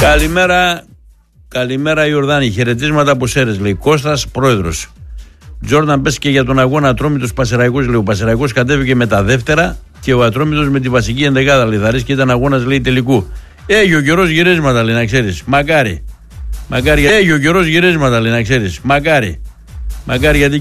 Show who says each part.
Speaker 1: Καλημέρα Ιορδάνη, χαιρετίσματα από Σέρες, λέει Κώστας, πρόεδρος. Τζόρνταν, πες και για τον αγώνα Ατρόμητος Πασεραϊκός, λέει. Ο Πασεραϊκός κατέβηκε με τα δεύτερα και ο Ατρόμητος με τη βασική ενδεκάδα, λέει. Θαρής και ήταν αγώνας, λέει, τελικού. Έχει ο καιρός γυρίσματα, λέει, να ξέρεις. Μακάρι. Έχει ο καιρός γυρίσματα, λέει, να ξέρεις. Μακάρι γιατί